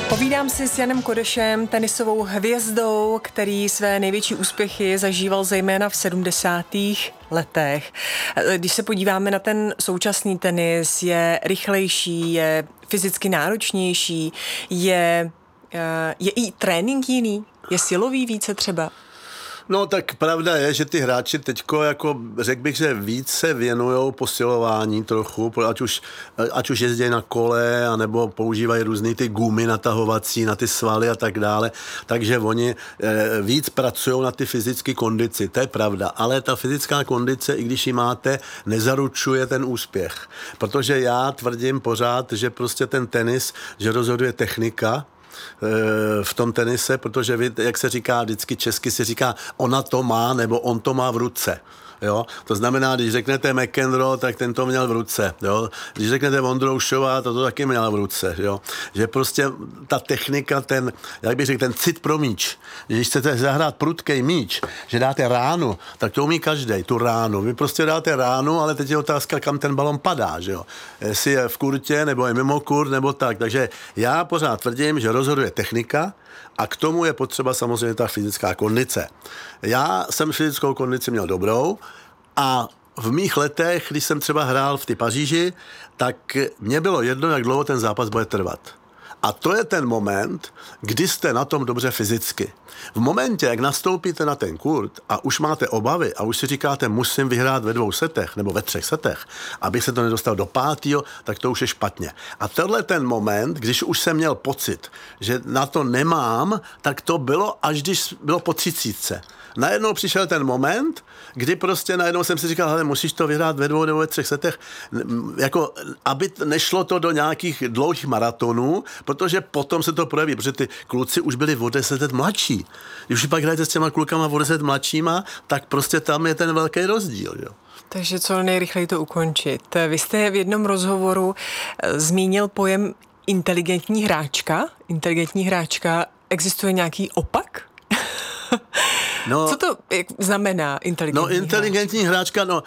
Povídám si s Janem Kodešem, tenisovou hvězdou, který své největší úspěchy zažíval zejména v 70. letech. Když se podíváme na ten současný tenis, je rychlejší, je fyzicky náročnější, je i trénink jiný, je silový více třeba? No tak pravda je, že ty hráči teďko, jako řekl bych, že více věnujou posilování trochu, ať už jezdí na kole, anebo používají různý ty gumy natahovací na ty svaly a tak dále, takže oni víc pracují na ty fyzické kondici, to je pravda, ale ta fyzická kondice, i když ji máte, nezaručuje ten úspěch, protože já tvrdím pořád, že prostě ten tenis, že rozhoduje technika, v tom tenise, protože vy, jak se říká vždycky česky, se říká ona to má, nebo on to má v ruce. Jo? To znamená, když řeknete McEnroe, tak ten to měl v ruce. Jo? Když řeknete Vondroušová, to taky měl v ruce. Jo? Že prostě ta technika, ten, jak bych řekl, ten cit pro míč. Když chcete zahrát prudkej míč, že dáte ránu, tak to umí každej, tu ránu. Vy prostě dáte ránu, ale teď je otázka, kam ten balon padá. Že jo? Jestli je v kurtě, nebo je mimo kurt, nebo tak. Takže já pořád tvrdím, že rozhoduje technika, a k tomu je potřeba samozřejmě ta fyzická kondice. Já jsem fyzickou kondici měl dobrou a v mých letech, když jsem třeba hrál v ty Paříži, tak mně bylo jedno, jak dlouho ten zápas bude trvat. A to je ten moment, kdy jste na tom dobře fyzicky. V momentě, jak nastoupíte na ten kurt a už máte obavy a už si říkáte, musím vyhrát ve 2 setech nebo ve 3 setech, abych se to nedostal do 5., tak to už je špatně. A tenhle ten moment, když už jsem měl pocit, že na to nemám, tak to bylo, až když bylo po 30. Najednou přišel ten moment, kdy prostě najednou jsem si říkal, hele, musíš to vyhrát ve 2 nebo ve 3 setech, jako, aby nešlo to do nějakých dlouhých maratonů, protože potom se to projeví, protože ty kluci už byli o 10 let mladší. Když už pak hrajete s těma klukama o 10 mladšíma, tak prostě tam je ten velký rozdíl. Jo. Takže co nejrychleji to ukončit. Vy jste v jednom rozhovoru zmínil pojem inteligentní hráčka. Inteligentní hráčka, existuje nějaký opak? No, co to znamená inteligentní hráčka? No,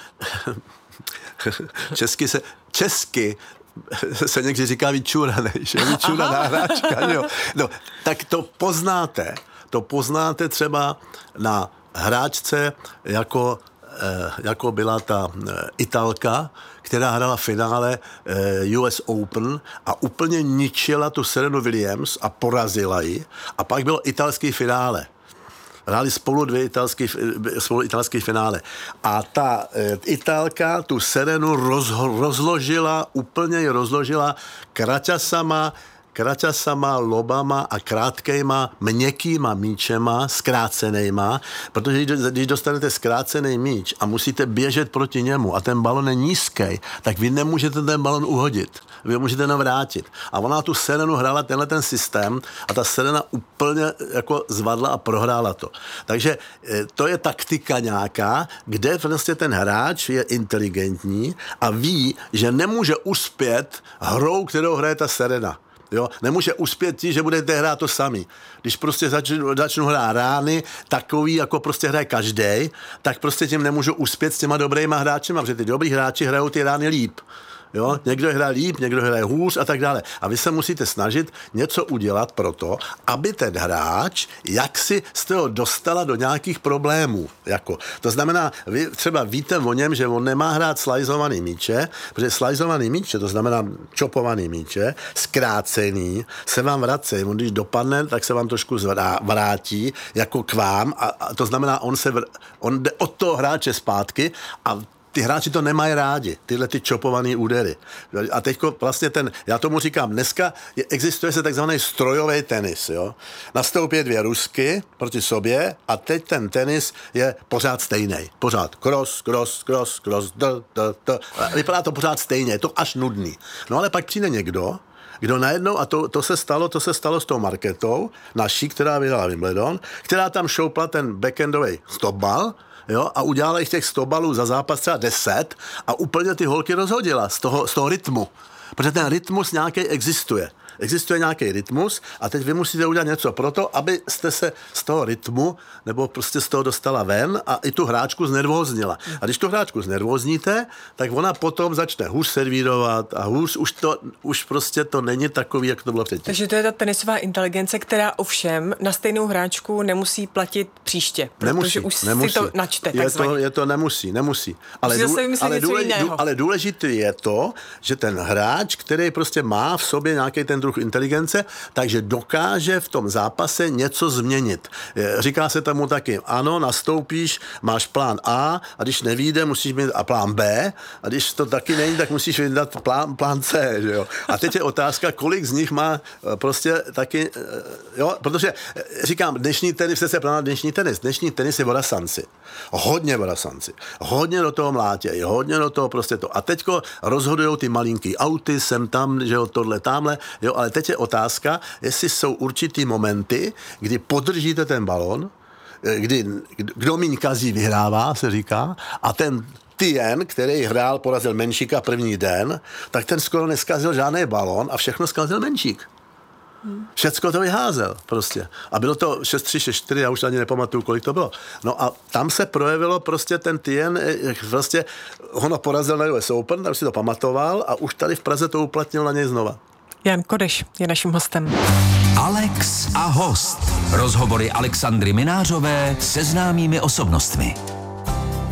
česky se někdy říká vyčuranej, že? Vyčuraná hráčka, jo. No, tak to poznáte třeba na hráčce, jako byla ta Italka, která hrála v finále US Open a úplně ničila tu Serenu Williams a porazila ji. A pak bylo italský finále. Hráli spolu italský finále. A ta Italka tu Serenu rozložila kraťasama, lobama a krátkejma, měkkýma míčema, zkrácenejma, protože když dostanete zkrácený míč a musíte běžet proti němu a ten balon je nízký, tak vy nemůžete ten balon uhodit. Vy ho můžete navrátit. A ona tu Serenu hrála ten systém a ta Serena úplně jako zvadla a prohrála to. Takže to je taktika nějaká, kde vlastně ten hráč je inteligentní a ví, že nemůže uspět hrou, kterou hraje ta Serena. Jo? Nemůže uspět tí, že budete hrát to sami. Když prostě začnu hrát rány, takový, jako prostě hraje každej, tak prostě tím nemůžu uspět s těma dobrýma hráčima, protože ty dobrý hráči hrajou ty rány líp. Jo? Někdo hraje líp, někdo hraje hůř a tak dále. A vy se musíte snažit něco udělat pro to, aby ten hráč jaksi jste ho dostala do nějakých problémů. Jako. To znamená, vy třeba víte o něm, že on nemá hrát slajzovaný míče, protože slajzovaný míče, to znamená čopovaný míče, zkrácený, se vám vrací. On když dopadne, tak se vám trošku vrátí jako k vám a to znamená, on jde od toho hráče zpátky a ty hráči to nemají rádi, tyhle ty čopované údery. A teďko vlastně já tomu říkám, dneska existuje se takzvaný strojový tenis, jo. Nastoupí 2 Rusky proti sobě a teď ten tenis je pořád stejný. Pořád cross, vypadá to pořád stejně, je to až nudný. No ale pak přijde někdo, kdo najednou, a to se stalo s tou Marketou, naší, která vyhrala Wimbledon, která tam šoupla ten backendový stopbal, jo, a udělala jich těch 100 balů za zápas třeba 10 a úplně ty holky rozhodila z toho rytmu. Protože ten rytmus nějaký existuje. existuje nějaký rytmus a teď vy musíte udělat něco pro to, abyste se z toho rytmu nebo prostě z toho dostala ven a i tu hráčku znervóznila. A když tu hráčku znervózníte, tak ona potom začne hůř servírovat a hůř už prostě to není takový, jak to bylo předtím. Takže to je ta tenisová inteligence, která ovšem na stejnou hráčku nemusí platit příště, protože už si to načte. Nemusí. Ale důležité je to, že ten hráč, který prostě má v sobě nějaký ten druh inteligence, takže dokáže v tom zápase něco změnit. Říká se tomu taky, ano, nastoupíš, máš plán A a když nevyjde, musíš mít a plán B a když to taky není, tak musíš vydat plán C, že jo. A teď je otázka, kolik z nich má prostě taky, jo, protože říkám, dnešní tenis je vodasanci. Hodně vodasanci. Hodně do toho mlátějí, hodně do toho prostě to. A teďko rozhodujou ty malinký auty, sem tam, že jo, tohle, tamhle, jo, ale teď je otázka, jestli jsou určitý momenty, kdy podržíte ten balon, kdo míň kazí, vyhrává, se říká, a ten Tien, který porazil Menšíka první den, tak ten skoro neskazil žádný balon a všechno skazil Menšík. Všecko to vyházel prostě. A bylo to 6-3, 6-4, já už ani nepamatuju, kolik to bylo. No a tam se projevilo prostě ten Tien, prostě ho porazil na US Open, tam si to pamatoval a už tady v Praze to uplatnil na něj znova. Jan Kodeš je naším hostem. Alex a host. Rozhovory Alexandry Minářové se známými osobnostmi.